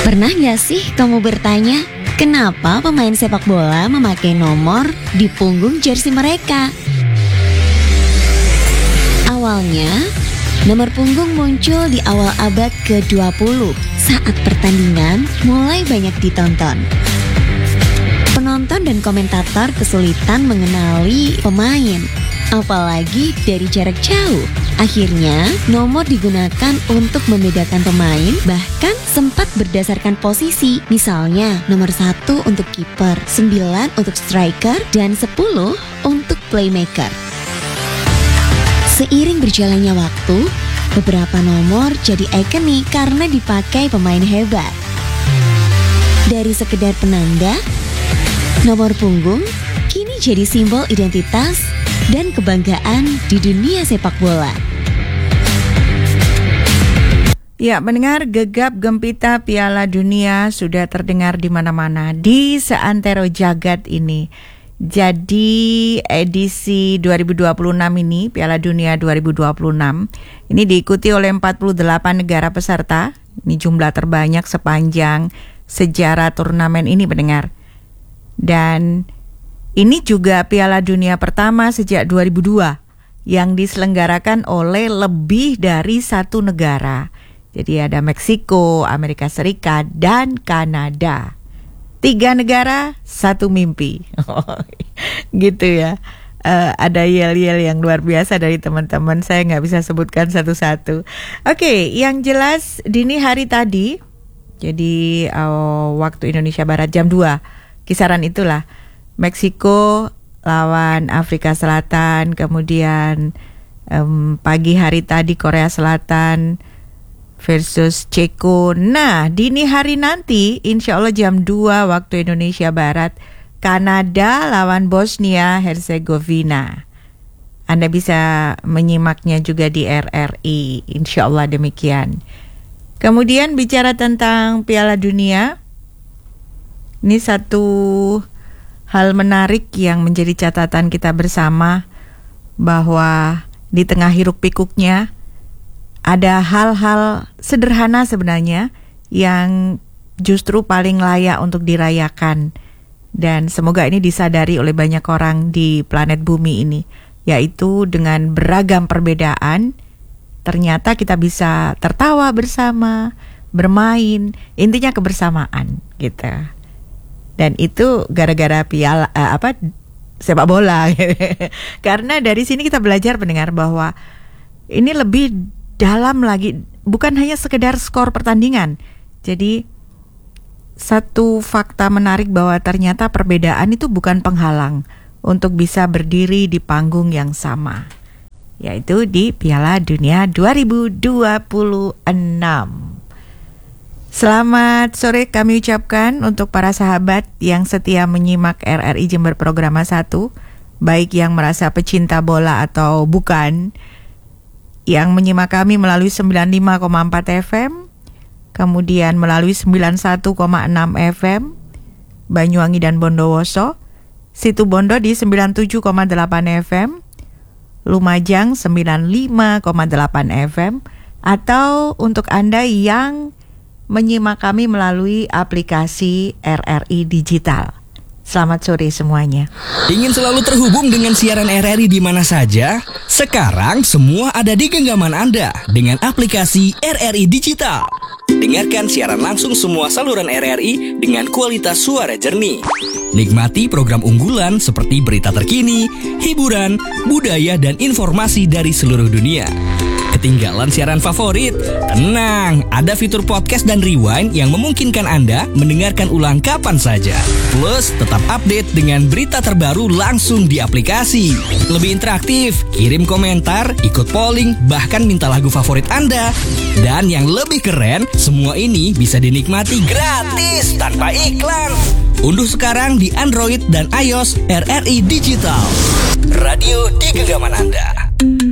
Pernah nggak sih kamu bertanya, kenapa pemain sepak bola memakai nomor di punggung jersey mereka? Awalnya, nomor punggung muncul di awal abad ke-20 saat pertandingan mulai banyak ditonton. Penonton dan komentator kesulitan mengenali pemain, apalagi dari jarak jauh. Akhirnya, nomor digunakan untuk membedakan pemain, bahkan sempat berdasarkan posisi. Misalnya, nomor 1 untuk kiper, 9 untuk striker, dan 10 untuk playmaker. Seiring berjalannya waktu, beberapa nomor jadi ikonik karena dipakai pemain hebat. Dari sekedar penanda, nomor punggung kini jadi simbol identitas dan kebanggaan di dunia sepak bola. Ya, mendengar gegap gempita Piala Dunia sudah terdengar di mana-mana di seantero jagat ini. Jadi edisi 2026 ini, Piala Dunia 2026, ini diikuti oleh 48 negara peserta. Ini jumlah terbanyak sepanjang sejarah turnamen ini, pendengar. Dan ini juga Piala Dunia pertama sejak 2002 yang diselenggarakan oleh lebih dari satu negara. Jadi ada Meksiko, Amerika Serikat, dan Kanada. 3 negara, 1 mimpi. Gitu ya. Ada yel-yel yang luar biasa dari teman-teman. Saya nggak bisa sebutkan satu-satu. Oke, yang jelas dini hari tadi, jadi waktu Indonesia Barat jam 2, kisaran itulah, Meksiko lawan Afrika Selatan, kemudian pagi hari tadi Korea Selatan versus Ceko. Nah, dini hari nanti insya Allah jam 2 waktu Indonesia Barat, Kanada lawan Bosnia Herzegovina. Anda bisa menyimaknya juga di RRI, insya Allah demikian. Kemudian bicara tentang Piala Dunia, ini satu hal menarik yang menjadi catatan kita bersama, bahwa di tengah hiruk pikuknya ada hal-hal sederhana sebenarnya yang justru paling layak untuk dirayakan. Dan semoga ini disadari oleh banyak orang di planet bumi ini, yaitu dengan beragam perbedaan, ternyata kita bisa tertawa bersama, bermain, intinya kebersamaan gitu. Dan itu gara-gara sepak bola. Karena dari sini kita belajar, pendengar, bahwa ini lebih dalam lagi, bukan hanya sekedar skor pertandingan. Jadi satu fakta menarik bahwa ternyata perbedaan itu bukan penghalang untuk bisa berdiri di panggung yang sama, yaitu di Piala Dunia 2026. Selamat sore kami ucapkan untuk para sahabat yang setia menyimak RRI Jember Programa 1, baik yang merasa pecinta bola atau bukan, yang menyimak kami melalui 95,4 FM, kemudian melalui 91,6 FM, Banyuwangi dan Bondowoso, Situ Bondo di 97,8 FM, Lumajang 95,8 FM, atau untuk Anda yang menyimak kami melalui aplikasi RRI Digital. Selamat sore semuanya. Ingin selalu terhubung dengan siaran RRI di mana saja? Sekarang semua ada di genggaman Anda dengan aplikasi RRI Digital. Dengarkan siaran langsung semua saluran RRI dengan kualitas suara jernih. Nikmati program unggulan seperti berita terkini, hiburan, budaya, dan informasi dari seluruh dunia. Ketinggalan siaran favorit? Tenang, ada fitur podcast dan rewind yang memungkinkan Anda mendengarkan ulang kapan saja. Plus, tetap update dengan berita terbaru langsung di aplikasi. Lebih interaktif, kirim komentar, ikut polling, bahkan minta lagu favorit Anda. Dan yang lebih keren, semua ini bisa dinikmati gratis tanpa iklan. Unduh sekarang di Android dan iOS RRI Digital. Radio di genggaman Anda.